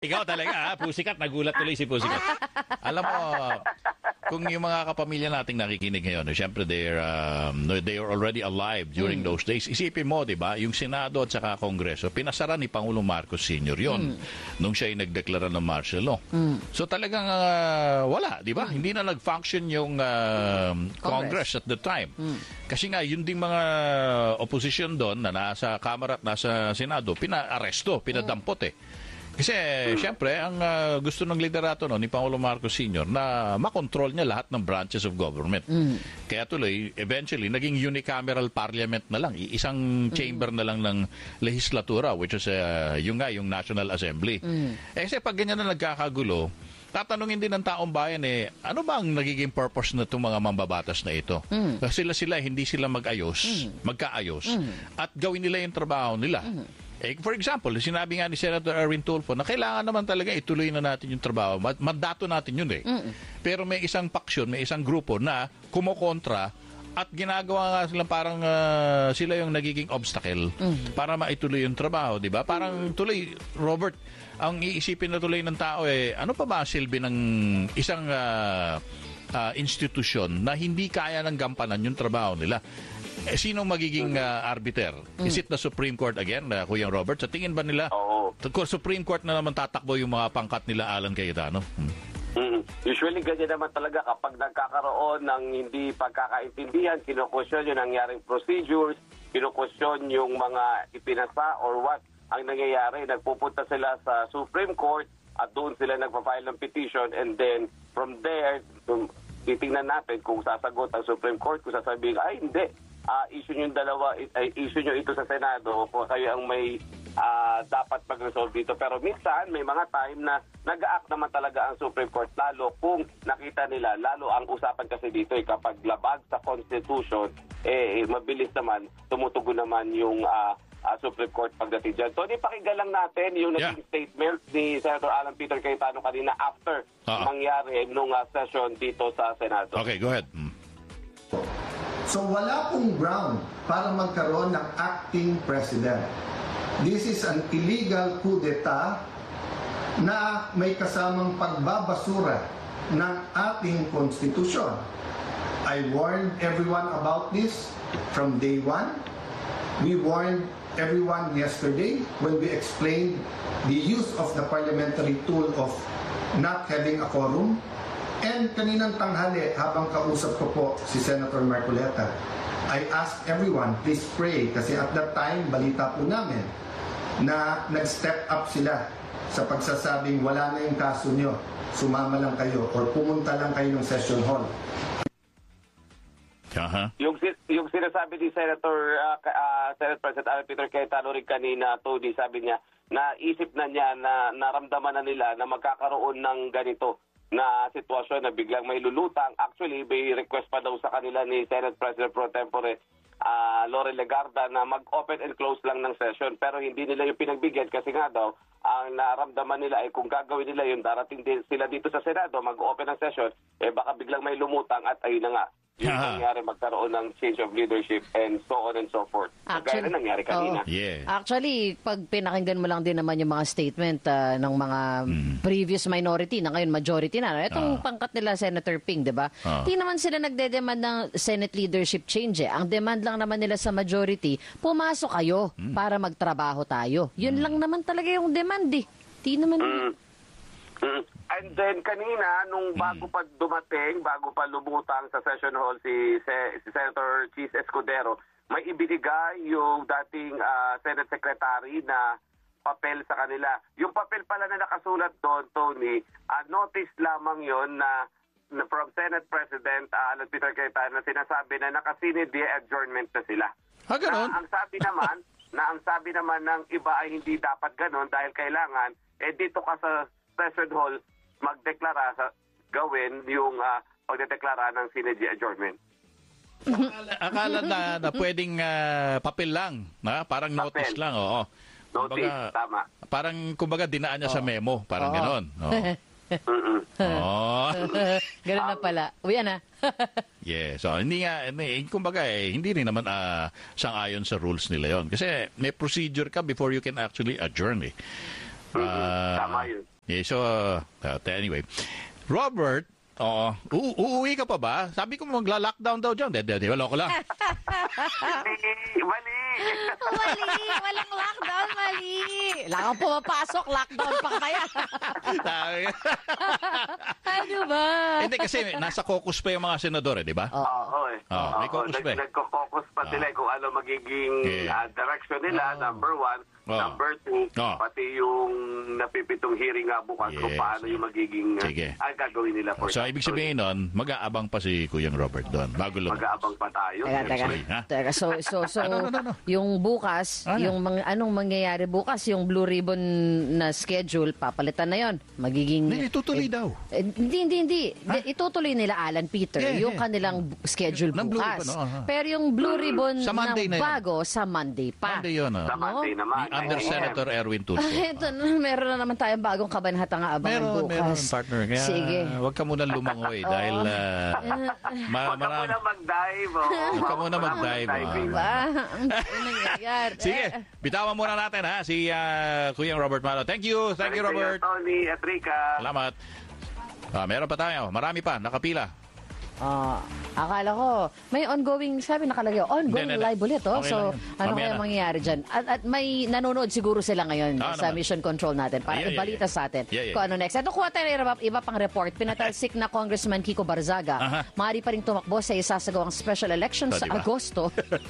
Ikaw talaga, Pusikat. Nagulat tuloy si Pusikat. Alam mo, kung yung mga kapamilya nating nakikinig ngayon, syempre they are already alive during those days. Isipin mo, di ba, yung Senado at saka Kongreso, pinasara ni Pangulong Marcos Sr. yon nung siya ay nagdeklara ng martial law. So talagang wala, di ba? Hindi na nag-function yung Congress at the time. Kasi nga, yun ding mga opposition doon na nasa Kamara at nasa Senado, pina-aresto, pinadampot eh. Kasi, siyempre, ang gusto ng liderato ni Pangulong Marcos Sr. na makontrol niya lahat ng branches of government. Kaya tuloy, eventually, naging unicameral parliament na lang. Isang chamber na lang ng legislatura, which is yung National Assembly. Kasi pag ganyan na nagkakagulo, tatanungin din ng taong bayan ano ba ang nagiging purpose na itong mga mambabatas na ito? Sila, hindi sila magkaayos, at gawin nila yung trabaho nila. For example, sinabi nga ni Senator Erwin Tulfo na kailangan naman talaga ituloy na natin yung trabaho. Mandato natin yun Pero may isang paksyon, may isang grupo na kumokontra at ginagawa nga sila parang sila yung nagiging obstacle para maituloy yung trabaho, di ba? Parang tuloy, Robert, ang iisipin na tuloy ng tao ano pa ba silbi ng isang institusyon na hindi kaya ng gampanan yung trabaho nila? Sinong magiging arbiter? Is it the Supreme Court again, Kuya Robert? Sa tingin ba nila, Supreme Court na naman tatakbo yung mga pangkat nila Alan Cayetano? Usually, ganyan naman talaga kapag nagkakaroon ng hindi pagkakaintindihan, kinukusyon yung nangyaring procedures, kinukusyon yung mga ipinasa or what ang nangyayari. Nagpupunta sila sa Supreme Court at doon sila nagpa-file ng petition, and then from there, titingnan natin kung sasagot ang Supreme Court, kung sasabihin, ay hindi, issue nyo issue nyo ito sa Senado kung kayo ang may dapat mag-resolve dito. Pero minsan may mga time na nag-act naman talaga ang Supreme Court, lalo kung nakita nila, lalo ang usapan kasi dito kapag labag sa Constitution, mabilis naman tumutugon naman yung Supreme Court pagdating dyan. So, pakinggan lang natin yung naging statement ni Senator Alan Peter Cayetano kanina after mangyari nung session dito sa Senado. Okay, go ahead. So wala pong ground para magkaroon ng acting president. This is an illegal coup d'etat na may kasamang pagbabasura ng ating konstitusyon. I warned everyone about this from day one. We warned everyone yesterday when we explained the use of the parliamentary tool of not having a quorum. And kaninang tanghali, habang kausap ko po si Senator Marcoleta, I asked everyone, please pray, kasi at that time, balita po namin na nag-step up sila sa pagsasabing wala na yung kaso nyo, sumama lang kayo or pumunta lang kayo ng session hall. Yung sinasabi ni Senate President Alan Peter Cayetano rin kanina, Tony, sabi niya, naisip na niya na naramdaman na nila na magkakaroon ng ganito na sitwasyon na biglang may lulutang. Actually, may request pa daw sa kanila ni Senate President Pro Tempore Loren Legarda na mag-open and close lang ng session, pero hindi nila yung pinagbigyan kasi nga daw ang naramdaman nila ay kung gagawin nila yung darating din sila dito sa Senado, mag-open ng session, baka biglang may lumutang at ayun na nga. Yung nangyari, magkaroon ng change of leadership and so on and so forth. Gaya na nangyari kanina. Actually, pag pinakinggan mo lang din naman yung mga statement ng mga previous minority na ngayon majority na. Itong pangkat nila Senator Ping, di ba? Di naman sila nagde-demand ng Senate leadership change. Ang demand lang naman nila sa majority, pumasok kayo para magtrabaho tayo. Yun lang naman talaga yung demand Di naman... And then kanina, nung bago pa dumating, bago pa lumutang sa session hall si Senator Chis Escudero, may ibinigay yung dating Senate Secretary na papel sa kanila. Yung papel pala na nakasulat doon, Tony, notice lamang yon na from Senate President Alan Peter Cayetano na sinasabi na nakasinid adjournment na sila. Ganon? Ang sabi naman ng iba ay hindi dapat ganon dahil kailangan dito ka sa session hall magdeklara gawin yung pagdedeklara ng Senate adjournment. Akala na pwedeng papel lang, parang notice lang, oo. Notice, kumbaga, tama. Parang kumbaga dinaan niya sa memo, parang ganon. Ganun na pala. Uwi na. So hindi nga, kumbaga hindi rin naman sang-ayon sa rules nila yon. Kasi may procedure ka before you can actually adjourn Tama yun. Yeah, so, anyway. Robert, uuwi ka pa ba? Sabi ko magla-lockdown daw dyan. Wala ko lang. Mali! Walang lockdown, mali. Lang pumapasok, lockdown pa kaya. Ano ba? Hindi kasi nasa caucus pa yung mga senador, di ba? Oo, eh. May caucus pa eh. Nagko-focus pa sila kung ano magiging direction nila, number 1. Number 2, pati yung napipitong hearing nga bukas kung paano yung magiging ang gagawin nila. So, ibig sabihin nun, mag-aabang pa si Kuyang Robert doon. Bago lumabas. Mag-aabang pa tayo. Teka. So, yung bukas, yung anong mangyayari bukas, yung Blue Ribbon na schedule, papalitan na yon. Magiging... Hindi, itutuloy daw. Hindi. Itutuloy nila Alan Peter, yung kanilang schedule bukas. Pero yung Blue Ribbon ng bago, sa Monday pa. Monday yun. Sa Monday naman. Under Senator Erwin Tulfo. Ito na, meron na naman tayong bagong kabanatang abangan bukas. Meron, partner. Kaya, sige. Huwag ka muna lumangoy dahil Huwag ka muna mag-dive. Huwag ka muna mag-dive. Ano nangyayari? Sige, bitawan muna natin ha, si Kuyang Robert Malo. Thank you, Robert. Tony at Rica. Salamat. Meron pa tayo. Marami pa, nakapila. Akala ko, may ongoing, sabi nakalagay, ongoing live ulit. Okay so, ano kaya kaya mangyayari dyan? At may nanonood siguro sila ngayon sa mission control natin para ibalita sa atin kung ano next. Ito, kuha tayo iba pang report. Pinatalsik na Congressman Kiko Barzaga. Maaari pa rin tumakbo sa isasagawang special election sa Agosto.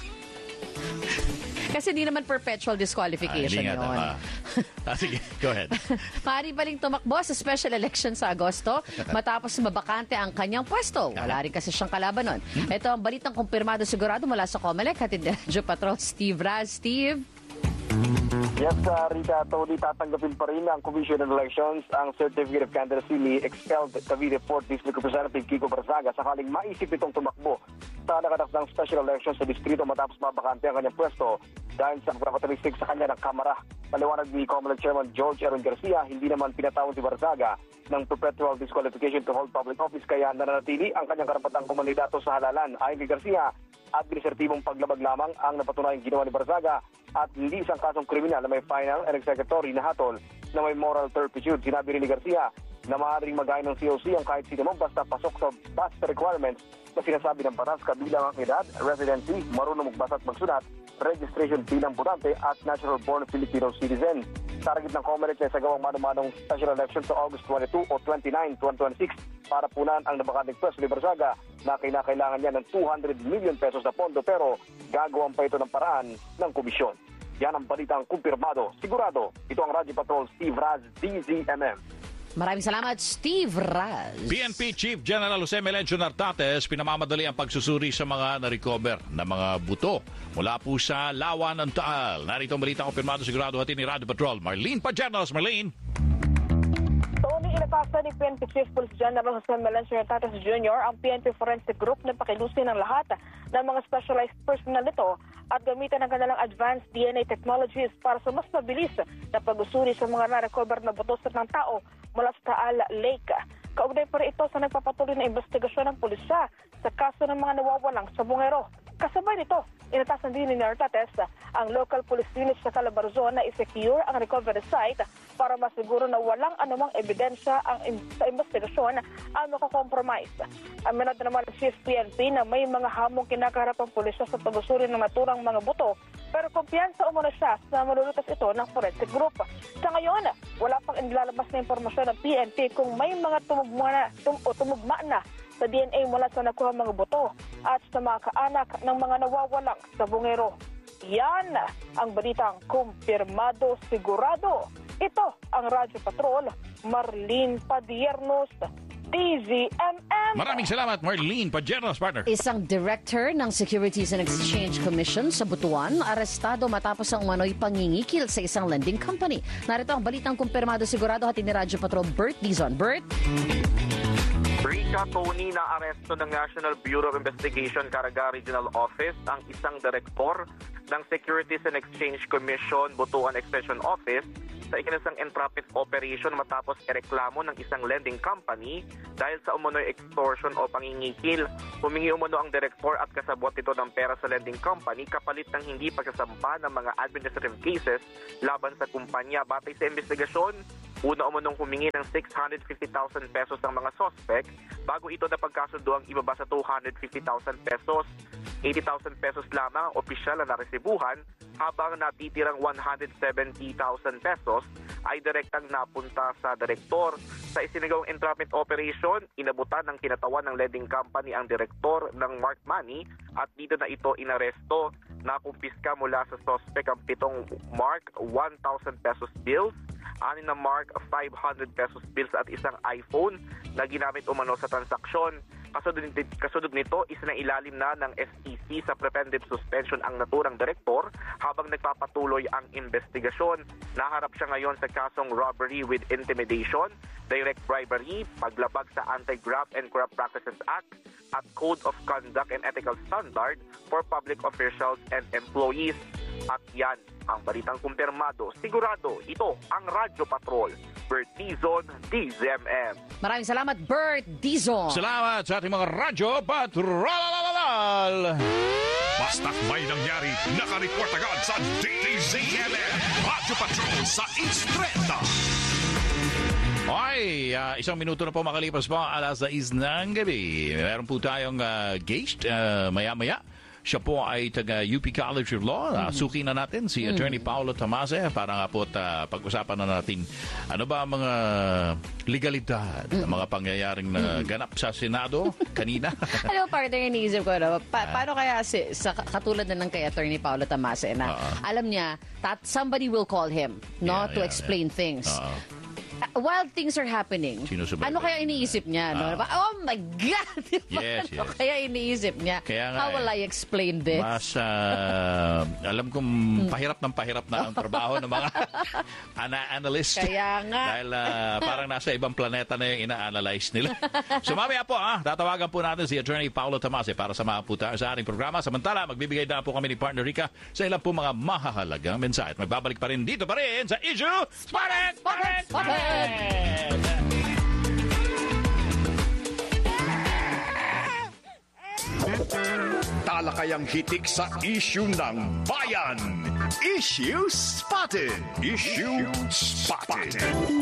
Kasi di naman perpetual disqualification yun. Sige, go ahead. Maaari pa rin tumakbo sa special election sa Agosto matapos mabakante ang kanyang pwesto. Wala rin kasi siyang kalaban nun. Ito ang balitang kumpirmado sigurado mula sa COMELEC. Hatid ni Radyo Patrol Steve Raz. Steve? Yes, Rita, Tony, tatanggapin pa rin ang Commission on Elections ang Certificate of Candidacy ni expelled Cavite 4th District Representative Kiko Barzaga sakaling maisip itong tumakbo sa nakatakdang special election sa distrito matapos mabakante ang kanyang pwesto dahil sa pagkakatalistik sa kanya ng Kamara. Paliwanag ni COMELEC Chairman George Aaron Garcia, hindi naman pinatawag si Barzaga ng perpetual disqualification to hold public office kaya nananatili ang kanyang karapatang kumandidato sa halalan. Ayon kay Garcia, administratibong paglabag lamang ang napatunayang ginawa ni Barzaga at hindi isang kasong kriminal na may final and executory na hatol na may moral turpitude. Sinabi rin ni Garcia na maaaring mag-ayon ng COC ang kahit sino basta pasok sa basta requirements na sinasabi ng batas kabilang ang edad, residency, marunong magbasa at magsulat, registration bilang botante at natural-born Filipino citizen. Target ng COMELEC na isagawang mano-manong special election sa August 22 o 29, 2026 para punan ang nabakanting pwesto ni Barzaga na kinakailangan niya ng 200 million pesos na pondo pero gagawin pa ito ng paraan ng komisyon. Yan ang balitang kumpirmado. Sigurado, ito ang Radyo Patrol Steve Raz, DZMM. Maraming salamat, Steve Raz. PNP Chief General Jose Melencio Nartates pinamamadali ang pagsusuri sa mga na-recover na mga buto mula po sa Lawa ng Taal. Narito ang balita kumpirmado sigurado hati ni Radio Patrol. Marlene Pajernos. Marlene. Tony, inatasan ni PNP Chief Police General Jose Melencio Nartates Jr. ang PNP Forensic Group na pakilusin ng lahat ng mga specialized personnel nito at gamitan ng kanilang advanced DNA technologies para sa mas mabilis na pag-usuri sa mga na-recover na buto ng tao mula sa Taal Lake. Kaugnay pa rin ito sa nagpapatuloy na investigasyon ng pulisya sa kaso ng mga nawawalang sa Bungero. Kasabay nito, inatasan din ni Nartates ang local police unit sa Calabarzon na i-secure ang recovery site para masiguro na walang anumang ebidensya sa investigasyon ang makakompromise. Aminado naman ang Chief PNP na may mga hamong kinakaharap ang pulisya sa pag-usuri ng naturang mga buto pero kumpiyansa umuna siya na malulutas ito ng forensic group. Sa ngayon, wala pang inilalabas na impormasyon ng PNP kung may mga tumugma na sa DNA mula sa nakuha mga buto at sa mga kaanak ng mga nawawalang sa Bungero. Yan ang balitang kumpirmado sigurado. Ito ang Radyo Patrol, Marlene Padiernos, DZMM. Maraming salamat, Marlene Pajernos, partner. Isang director ng Securities and Exchange Commission sa Butuan, arestado matapos ang umano'y pangingikil sa isang lending company. Narito ang balitang kumpirmado sigurado hati ni Radyo Patrol, Bert Dizon. Bert? Rica, Tony, na aresto ng National Bureau of Investigation Caraga Regional Office ang isang direktor ng Securities and Exchange Commission Butuan Extension Office sa ikinasang entrapment operation matapos ireklamo ng isang lending company dahil sa umano'y extortion o pangingikil. Humingi umano ang direktor at kasabwat ito ng pera sa lending company kapalit ng hindi pagsasampa ng mga administrative cases laban sa kumpanya. Batay sa investigasyon, Una umunong humingi ng 650,000 pesos ng mga suspect bago ito napagkasundo ang ibaba sa 250,000 pesos. 80,000 pesos lamang ang opisyal na naresibuhan habang natitirang 170,000 pesos ay direktang napunta sa direktor. Sa isinagawang entrapment operation, inabutan ng kinatawan ng lending company ang direktor ng Mark Money at dito na ito inaresto. Nakumpiska mula sa suspect ang 7 Mark 1,000 pesos bills, 6 na Mark 500 pesos bills at isang iPhone na ginamit umano sa transaksyon. Kasunod nito, isinailalim na ng SEC sa preventive suspension ang naturang direktor habang nagpapatuloy ang investigasyon. Naharap siya ngayon sa kasong robbery with intimidation, direct bribery, paglabag sa Anti-Graft and Corrupt Practices Act at Code of Conduct and Ethical Standard for Public Officials and Employees. At yan ang balitang kumpirmado. Sigurado, ito ang Radyo Patrol. Bert Dizon, DZMM. Maraming salamat, Bert Dizon. Salamat sa ating mga Radyo Patrol. Basta't may nangyari, nakareport agad sa DZMM. Radyo Patrol sa Istreta. Okay, 1 minuto na po makalipas po, alas 6 ng gabi. Meron po tayong guest maya-maya. Siya po ay taga UP College of Law. Suki na natin si Attorney Paolo Tamase para nga po pag-usapan na natin ano ba ang mga legalidad, mga pangyayaring na ganap sa Senado kanina. Alam mo, partner, iniisip ko, no? Paano kaya sa katulad na ng kay Attorney Paolo Tamase na alam niya that somebody will call him to explain things. While things are happening, ano kaya iniisip niya? No? Oh my God! Yes. Ano kaya iniisip niya? How will I explain this? Mas, alam kong pahirap na ang trabaho ng mga analyst. Kaya nga. Dahil parang nasa ibang planeta na yung ina-analyze nila. So mamaya po, tatawagan po natin si Attorney Paolo Tamase para samahan po tayo sa ating programa. Samantala, magbibigay na po kami ni Partner Rica sa ilang po mga mahahalagang mensahe. Magbabalik pa rin dito pa rin sa Issue Spotted! Talakayang hitik sa issue ng bayan. Issue Spotted. Issue Spotted.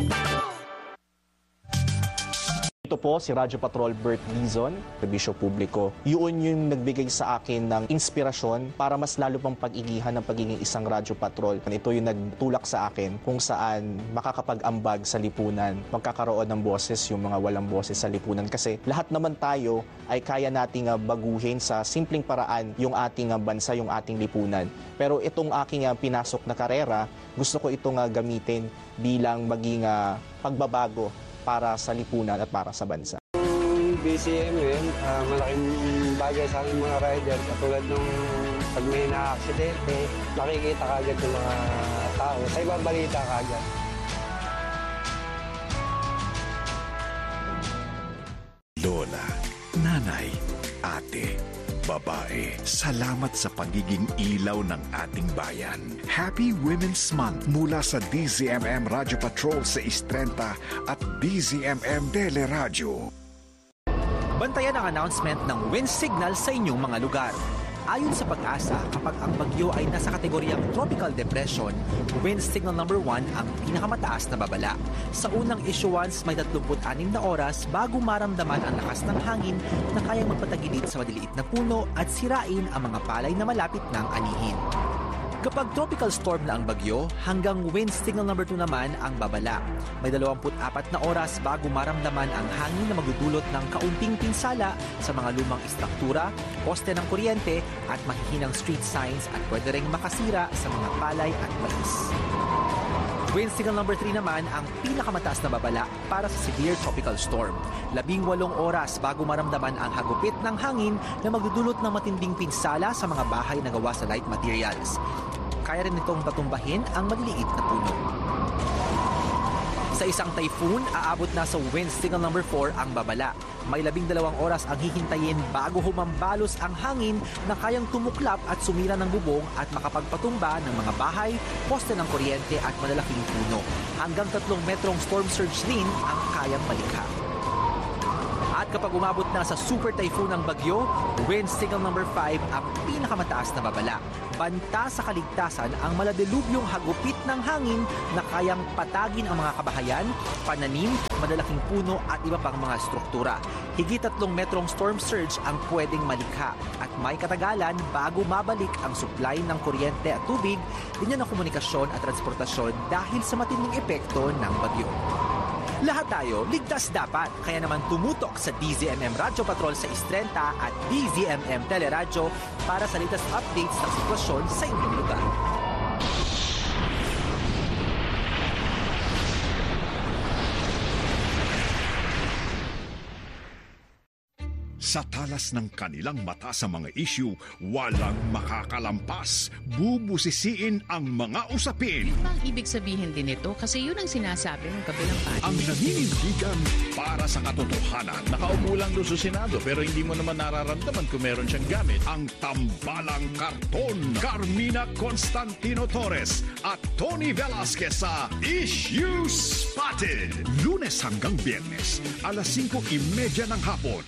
Ito po si Radyo Patrol Bert Dizon, Serbisyo Publiko. Yun yung nagbigay sa akin ng inspirasyon para mas lalo pang pag-igihan ng pagiging isang Radyo Patrol. Ito yung nagtulak sa akin kung saan makakapag-ambag sa lipunan, magkakaroon ng boses yung mga walang boses sa lipunan. Kasi lahat naman tayo ay kaya nating baguhin sa simpleng paraan yung ating bansa, yung ating lipunan. Pero itong aking pinasok na karera, gusto ko itong gamitin bilang maging pagbabago para sa lipunan at para sa bansa. Yung BCMM, malaking bagay sa aking mga rider. Katulad nung pag may na-aksidente, makikita kagad ng mga tao. Sa ibang balita kagad. Lola, nanay, ate, babae, salamat sa pagiging ilaw ng ating bayan. Happy Women's Month mula sa DZMM Radyo Patrol sa Istrenta at DZMM Teleradyo. Bantayan ang announcement ng wind signal sa inyong mga lugar. Ayon sa Pag-asa, kapag ang bagyo ay nasa kategoryang tropical depression, wind signal number 1 ang pinakamataas na babala. Sa unang issuance, may 36 na oras bago maramdaman ang lakas ng hangin na kayang magpatagilid sa maliliit na puno at sirain ang mga palay na malapit ng anihin. Kapag tropical storm na ang bagyo, hanggang wind signal number 2 naman ang babala. May 24 na oras bago maramdaman ang hangin na magdudulot ng kaunting pinsala sa mga lumang istruktura, poste ng kuryente at mahihinang street signs at pwede ring makasira sa mga palay at mais. Wind signal number 3 naman ang pinakamataas na babala para sa severe tropical storm. 18 oras bago maramdaman ang hagupit ng hangin na magdudulot ng matinding pinsala sa mga bahay na gawa sa light materials. Kaya rin itong patumbahin ang maliliit na puno. Sa isang typhoon, aabot na sa wind signal number 4 ang babala. May 12 oras ang hihintayin bago humambalos ang hangin na kayang tumuklap at sumira ng bubong at makapagpatumba ng mga bahay, poste ng kuryente at malalaking puno. Hanggang 3 metrong storm surge din ang kayang malikha. At kapag umabot na sa super typhoon ng bagyo, wind signal number 5 ang pinakamataas na babala. Banta sa kaligtasan ang maladilubyong hagupit ng hangin na kayang patagin ang mga kabahayan, pananim, madalaking puno at iba pang mga struktura. Higit 3 metrong storm surge ang pwedeng malikha at may katagalan bago mabalik ang supply ng kuryente at tubig, linya ng komunikasyon at transportasyon dahil sa matinding epekto ng bagyo. Lahat tayo ligtas dapat, kaya naman tumutok sa DZMM Radyo Patrol sa Istrenta at DZMM Teleradyo para sa latest updates ng sitwasyon sa inyong lugar. Sa talas ng kanilang mata sa mga issue, walang makakalampas. Bubusisiin ang mga usapin. Ano bang ibig sabihin din ito? Kasi yun ang sinasabi ng kabilang party. Ang naninindigan para sa katotohanan. Nakaupo lang doon sa Senado pero hindi mo naman nararamdaman kung meron siyang gamit. Ang tambalang karton. Carmina Constantino Torres at Tony Velasquez sa Issue Spotted. Lunes hanggang Biyernes, alas 5:30 ng hapon.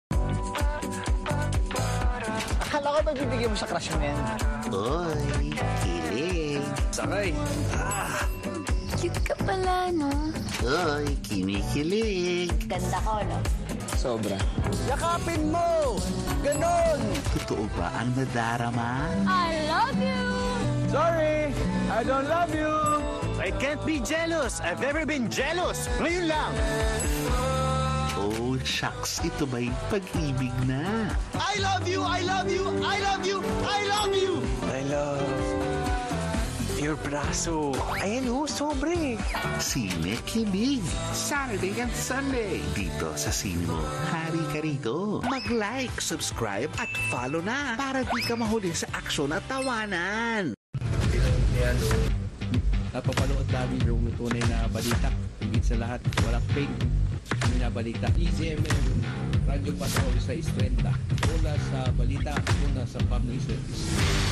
Akala ko magbibigay mo sa crush mo yan. Oy, kilig. Sakay. Cute ka pala, no? Oy, kinikilig. Ganda ko, no? Sobra. Yakapin mo! Ganon! Totoo ba ang nadarama? I love you! Sorry, I don't love you! I can't be jealous. I've never been jealous. Ngayon lang. Oh, shucks, ito ba'y pag-ibig na? I love you! I love you! I love you! I love you! I love your braso. Ayan o, sobre. Sine Kilig. Saturday and Sunday. Dito sa Sine mo. Hari ka rito. Mag-like, subscribe at follow na para di ka mahuli sa aksyon at tawanan. Yan o. Napapanood namin yung tunay na balita. Higit sa lahat, walang fake. Binabalita. DZMM, Radyo Patrol sa Istrenta. Una sa balita, una sa public service.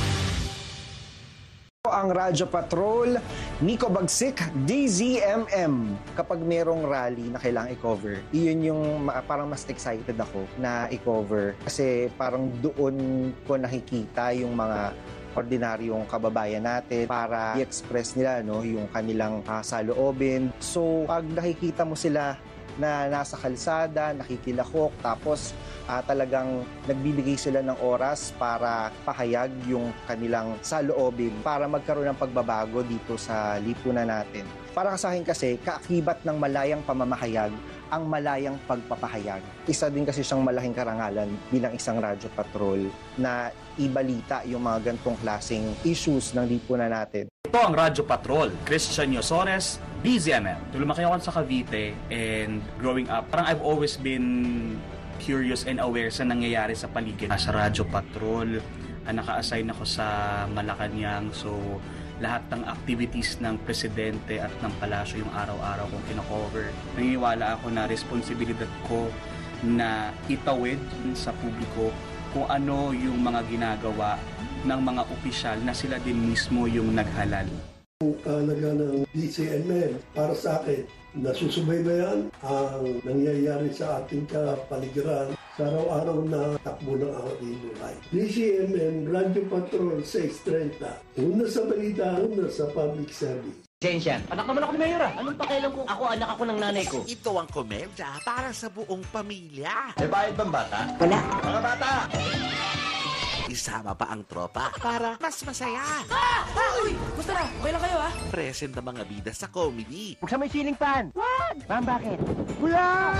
Ang Radyo Patrol, Nico Bagsik, DZMM. Kapag merong rally na kailangang i-cover, iyon yung parang mas excited ako na i-cover. Kasi parang doon ko nakikita yung mga ordinaryong kababayan natin para i-express nila yung kanilang saloobin. So, pag nakikita mo sila na nasa kalsada, nakikilahok, tapos talagang nagbibigay sila ng oras para pahayag yung kanilang saloobin para magkaroon ng pagbabago dito sa lipunan natin. Para sa akin kasi, kaakibat ng malayang pamamahayag ang malayang pagpapahayag. Isa din kasi siyang malaking karangalan bilang isang Radyo Patrol na ibalita yung mga gantong klaseng issues ng lipunan natin. Ito ang Radyo Patrol, Christian Yosores, DZMM. Lumaki ako sa Cavite and growing up, parang I've always been curious and aware sa nangyayari sa paligid. Sa Radyo Patrol, naka-assign ako sa Malacanang, so lahat ng activities ng presidente at ng palasyo yung araw-araw kong kino-cover. Naniniwala ako na responsibilidad ko na itawid sa publiko kung ano yung mga ginagawa ng mga opisyal na sila din mismo yung naghalal. Ang kahalaga ng DZMM para sa akin, nasusubaybayan ang nangyayari sa ating kapaligiran sa araw-araw na takbo ng ating buhay. DZMM, Radyo Patrol sa Istrenta. Una sa balita, una sa public service. Sensyan. Anak naman ako ni Mayor ah. Anong pakialam kung ako anak ako ng nanay ko? Ito ang komedya para sa buong pamilya. May bayad bang bata? Wala. Mga bata! Isama pa ang tropa para mas masaya. Uy! Gusto na! Okay lang kayo ah! Present ang mga bida sa comedy. Huwag sa may ceiling fan! Wag! Ma'am, bakit? Wala!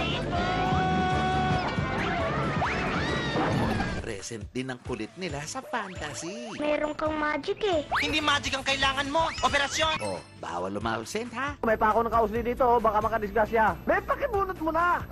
Present din ang kulit nila sa fantasy. Meron kang magic eh. Hindi magic ang kailangan mo! Operasyon! Oh, bawal lumabsent ha? May pa ako ng kausli dito, baka makadisgrasya. May pakibunot mo na!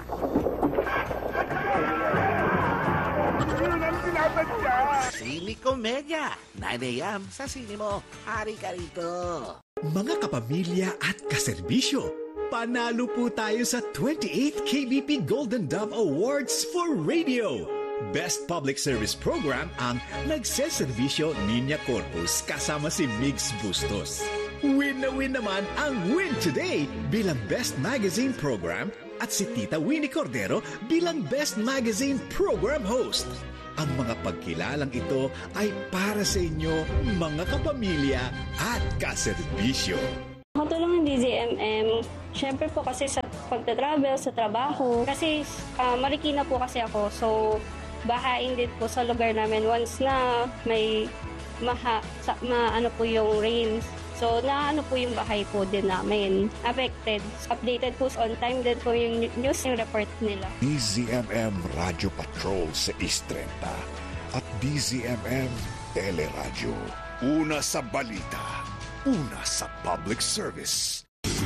Sine Komedya, 9 a.m. sa Sine mo. Hari ka rito. Mga kapamilya at kaserbisyo, panalo po tayo sa 28th KBP Golden Dove Awards for Radio. Best Public Service Program ang Nagseservisyo Niña Corpus kasama si Migs Bustos. Win na win naman ang Win Today bilang Best Magazine Program at si Tita Winnie Cordero bilang Best Magazine Program Host. Ang mga pagkilalang ito ay para sa inyo, mga kapamilya at kaserbisyo. Makatulong ng DZMM, syempre po kasi sa pagta-travel, sa trabaho, kasi Marikina po kasi ako, so bahain din po sa lugar namin once na may ano po yung rains. So, naano po yung bahay po din namin. Affected. Updated po on time din po yung news yung report nila. DZMM Radio Patrol sa East 30 at DZMM Teleradyo. Una sa balita, una sa public service.